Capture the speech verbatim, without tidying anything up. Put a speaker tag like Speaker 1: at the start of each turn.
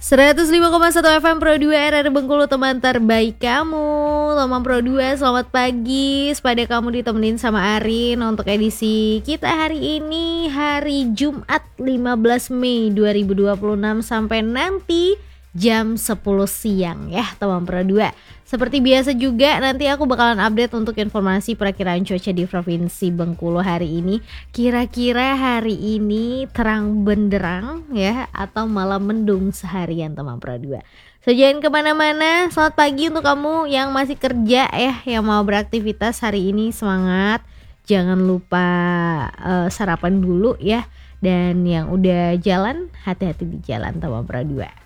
Speaker 1: seratus lima koma satu F M Pro dua R R Bengkulu, teman terbaik kamu. Teman Pro dua, selamat pagi. Sepada kamu ditemenin sama Arin untuk edisi kita hari ini, hari Jumat lima belas Mei dua ribu dua puluh enam sampai nanti jam sepuluh siang ya teman Pro dua. Seperti biasa juga nanti aku bakalan update untuk informasi perakiraan cuaca di Provinsi Bengkulu hari ini. Kira-kira hari ini terang benderang ya atau malah mendung seharian teman Pro dua. So jangan kemana-mana, selamat pagi untuk kamu yang masih kerja ya, yang mau beraktivitas hari ini, semangat. Jangan lupa uh, sarapan dulu ya. Dan yang udah jalan, hati-hati di jalan teman Pro dua.